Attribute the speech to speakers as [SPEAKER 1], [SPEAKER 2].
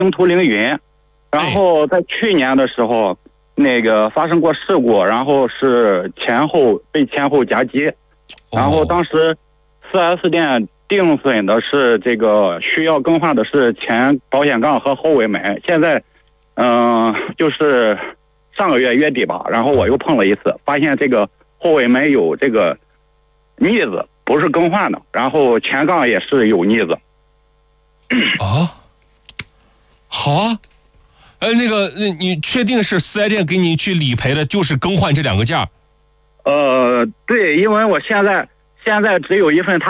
[SPEAKER 1] 中途凌云，然后在去年的时候，那个发生过事故，然后是被前后夹击，然后当时4S店定损的是这个需要更换的是前保险杠和后尾门，现在就是上个月月底吧，然后我又碰了一次，发现这个后尾门有这个腻子，不是更换的，然后前杠也是有腻子。
[SPEAKER 2] 啊，好啊，那个你确定是4S店给你去理赔的，就是更换这2个件？
[SPEAKER 1] 对，因为我现在只有一份他